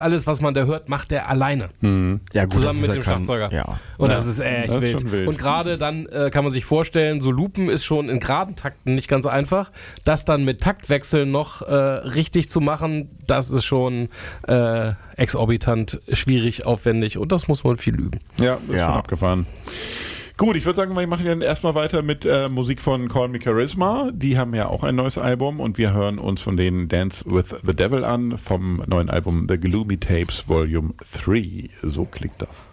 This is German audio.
alles, was man da hört, macht er alleine. Ja, gut, Zusammen mit dem Schlagzeuger. Ja. Und das ist echt das ist wild. schon wild. Und gerade dann kann man sich vorstellen, so Loopen ist schon in geraden Takten nicht ganz einfach. Das dann mit Taktwechseln noch richtig zu machen, das ist schon exorbitant schwierig, aufwendig und das muss man viel üben. Ja, das ist schon abgefahren. Gut, ich würde sagen, wir machen dann erstmal weiter mit Musik von Call Me Charisma. Die haben ja auch ein neues Album und wir hören uns von denen Dance with the Devil an vom neuen Album The Gloomy Tapes Volume 3. So klingt das.